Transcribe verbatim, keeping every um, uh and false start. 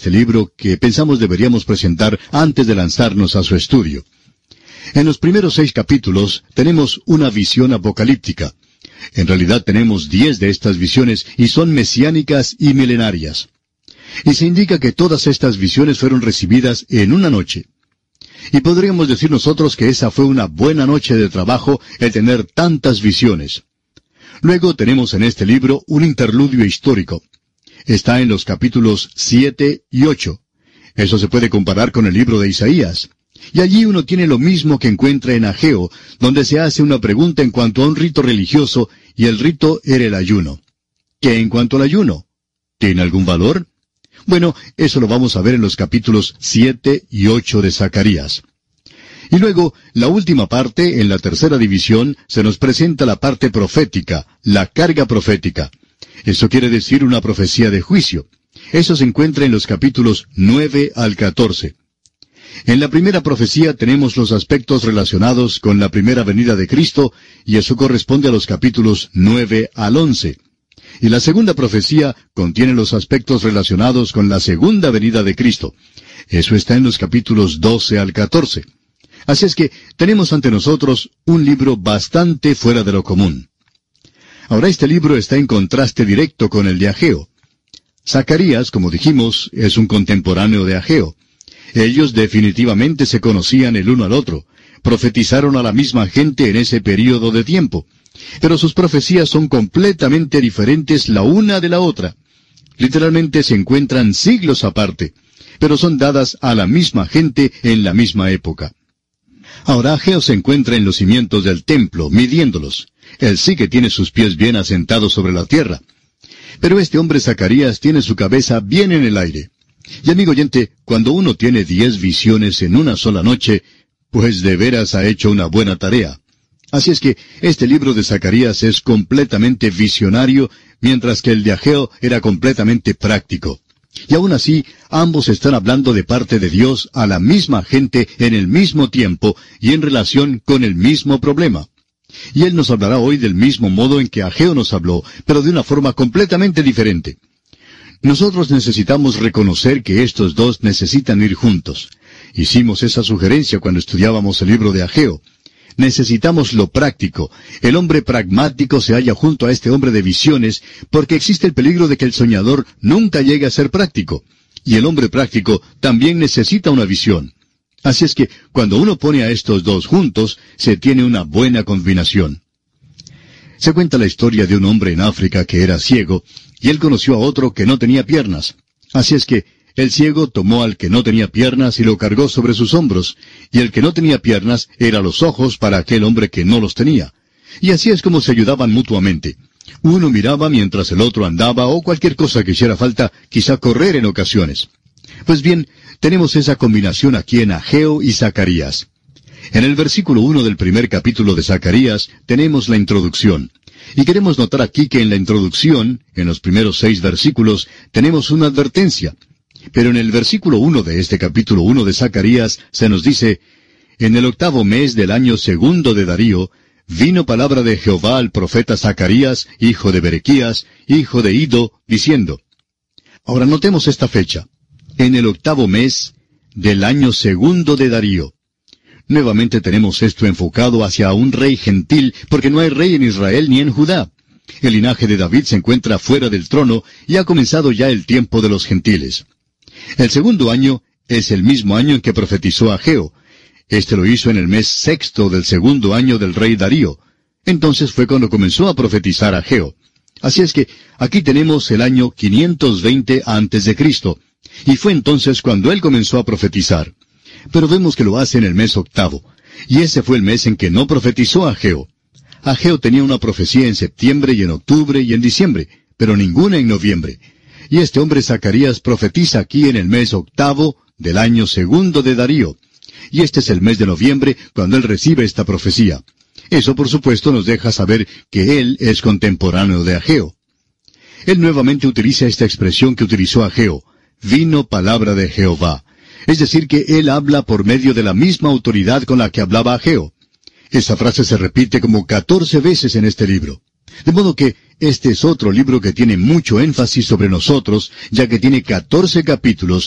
este libro que pensamos deberíamos presentar antes de lanzarnos a su estudio. En los primeros seis capítulos tenemos una visión apocalíptica. En realidad tenemos diez de estas visiones y son mesiánicas y milenarias. Y se indica que todas estas visiones fueron recibidas en una noche. Y podríamos decir nosotros que esa fue una buena noche de trabajo el tener tantas visiones. Luego tenemos en este libro un interludio histórico. Está en los capítulos siete y ocho. Eso se puede comparar con el libro de Isaías. Y allí uno tiene lo mismo que encuentra en Ageo, donde se hace una pregunta en cuanto a un rito religioso, y el rito era el ayuno. ¿Qué en cuanto al ayuno? ¿Tiene algún valor? Bueno, eso lo vamos a ver en los capítulos siete y ocho de Zacarías. Y luego, la última parte, en la tercera división, se nos presenta la parte profética, la carga profética. Eso quiere decir una profecía de juicio. Eso se encuentra en los capítulos nueve al catorce. En la primera profecía tenemos los aspectos relacionados con la primera venida de Cristo, y eso corresponde a los capítulos nueve al once. Y la segunda profecía contiene los aspectos relacionados con la segunda venida de Cristo. Eso está en los capítulos doce al catorce. Así es que tenemos ante nosotros un libro bastante fuera de lo común. Ahora este libro está en contraste directo con el de Ageo. Zacarías, como dijimos, es un contemporáneo de Ageo. Ellos definitivamente se conocían el uno al otro. Profetizaron a la misma gente en ese período de tiempo. Pero sus profecías son completamente diferentes la una de la otra. Literalmente se encuentran siglos aparte, pero son dadas a la misma gente en la misma época. Ahora Ageo se encuentra en los cimientos del templo, midiéndolos. Él sí que tiene sus pies bien asentados sobre la tierra. Pero este hombre Zacarías tiene su cabeza bien en el aire. Y amigo oyente, cuando uno tiene diez visiones en una sola noche, pues de veras ha hecho una buena tarea. Así es que este libro de Zacarías es completamente visionario, mientras que el de Ageo era completamente práctico. Y aún así, ambos están hablando de parte de Dios a la misma gente en el mismo tiempo y en relación con el mismo problema. Y Él nos hablará hoy del mismo modo en que Ageo nos habló, pero de una forma completamente diferente. Nosotros necesitamos reconocer que estos dos necesitan ir juntos. Hicimos esa sugerencia cuando estudiábamos el libro de Ageo. Necesitamos lo práctico. El hombre pragmático se halla junto a este hombre de visiones, porque existe el peligro de que el soñador nunca llegue a ser práctico. Y el hombre práctico también necesita una visión. Así es que, cuando uno pone a estos dos juntos, se tiene una buena combinación. Se cuenta la historia de un hombre en África que era ciego, y él conoció a otro que no tenía piernas. Así es que, el ciego tomó al que no tenía piernas y lo cargó sobre sus hombros, y el que no tenía piernas era los ojos para aquel hombre que no los tenía. Y así es como se ayudaban mutuamente. Uno miraba mientras el otro andaba, o cualquier cosa que hiciera falta, quizá correr en ocasiones. Pues bien, tenemos esa combinación aquí en Ageo y Zacarías. En el versículo uno del primer capítulo de Zacarías tenemos la introducción. Y queremos notar aquí que en la introducción, en los primeros seis versículos, tenemos una advertencia. Pero en el versículo uno de este capítulo uno de Zacarías se nos dice: En el octavo mes del año segundo de Darío, vino palabra de Jehová al profeta Zacarías, hijo de Berequías, hijo de Ido, diciendo. Ahora notemos esta fecha. En el octavo mes del año segundo de Darío. Nuevamente tenemos esto enfocado hacia un rey gentil, porque no hay rey en Israel ni en Judá. El linaje de David se encuentra fuera del trono y ha comenzado ya el tiempo de los gentiles. El segundo año es el mismo año en que profetizó Ageo. Este lo hizo en el mes sexto del segundo año del rey Darío. Entonces fue cuando comenzó a profetizar Ageo. Así es que aquí tenemos el año quinientos veinte antes de Cristo, y fue entonces cuando él comenzó a profetizar. Pero vemos que lo hace en el mes octavo, y ese fue el mes en que no profetizó Ageo. Ageo tenía una profecía en septiembre y en octubre y en diciembre, pero ninguna en noviembre. Y este hombre Zacarías profetiza aquí en el mes octavo del año segundo de Darío. Y este es el mes de noviembre cuando él recibe esta profecía. Eso, por supuesto, nos deja saber que él es contemporáneo de Ageo. Él nuevamente utiliza esta expresión que utilizó Ageo: vino palabra de Jehová. Es decir, que él habla por medio de la misma autoridad con la que hablaba Ageo. Esta frase se repite como catorce veces en este libro. De modo que este es otro libro que tiene mucho énfasis sobre nosotros, ya que tiene catorce capítulos